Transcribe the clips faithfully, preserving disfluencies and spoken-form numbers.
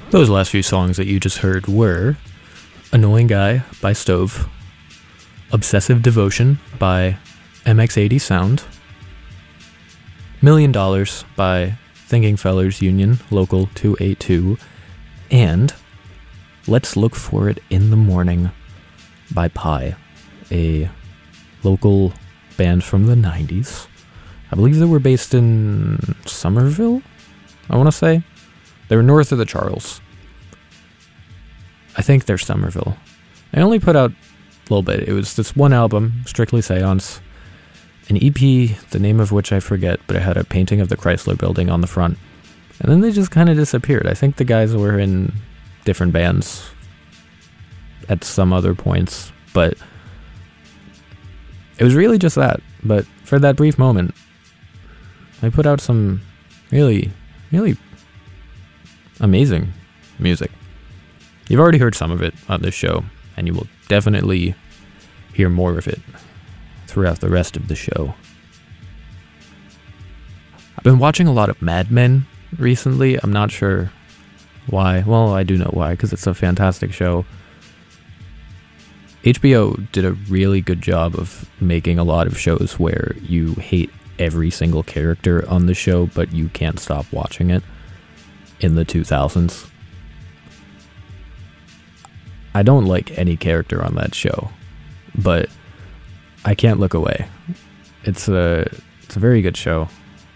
Those last few songs that you just heard were Annoying Guy by Stove, Obsessive Devotion by M X eighty Sound, Million Dollars by Thinking Fellers Union Local two eighty-two, and Let's Look For It in the Morning by Pi, a local band from the nineties. I believe they were based in Somerville, I want to say. They were north of the Charles. I think they're Somerville. I only put out a little bit. It was this one album, Strictly Seance, an E P, the name of which I forget, but it had a painting of the Chrysler Building on the front. And then they just kind of disappeared. I think the guys were in different bands at some other points, but it was really just that. But for that brief moment, I put out some really, really amazing music. You've already heard some of it on this show, and you will definitely hear more of it throughout the rest of the show. I've been watching a lot of Mad Men recently. I'm not sure why. Well, I do know why, because it's a fantastic show. H B O did a really good job of making a lot of shows where you hate every single character on the show, but you can't stop watching it in the two thousands. I don't like any character on that show, but I can't look away. It's a it's a very good show.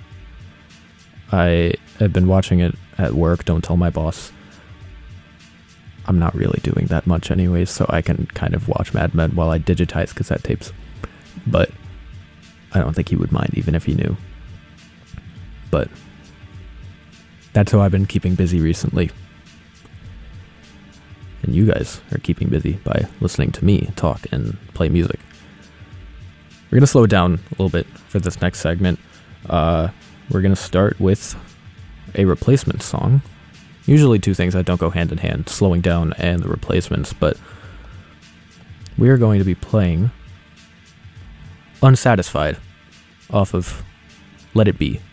I have been watching it at work. Don't tell my boss. I'm not really doing that much anyways, so I can kind of watch Mad Men while I digitize cassette tapes. But I don't think he would mind even if he knew. But that's how I've been keeping busy recently. And you guys are keeping busy by listening to me talk and play music. We're going to slow it down a little bit for this next segment. Uh, we're going to start with a replacement song. Usually two things that don't go hand in hand, slowing down and the replacements, but we are going to be playing Unsatisfied off of Let It Be.